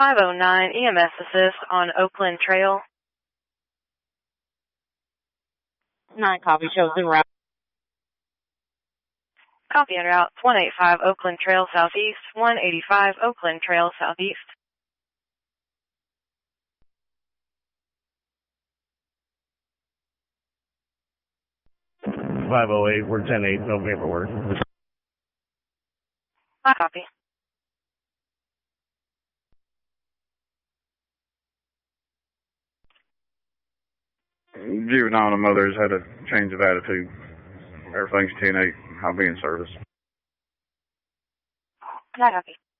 509 EMS assist on Oakland Trail. 9 copy, shows en route. Copy en route, 185 Oakland Trail Southeast, 185 Oakland Trail Southeast. .508, we're 10-8, no paperwork. I copy. Juvenile and mother's had a change of attitude. Everything's 10-8. I'll be in service. I copy.